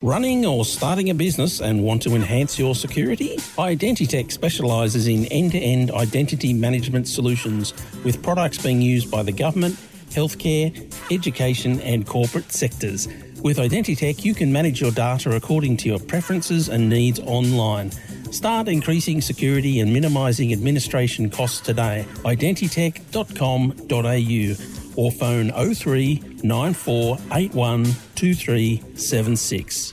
Running or starting a business and want to enhance your security? Identitech specialises in end-to-end identity management solutions with products being used by the government, healthcare, education and corporate sectors. With Identitech, you can manage your data according to your preferences and needs online. Start increasing security and minimising administration costs today. Identitech.com.au or phone 03 9481 2376.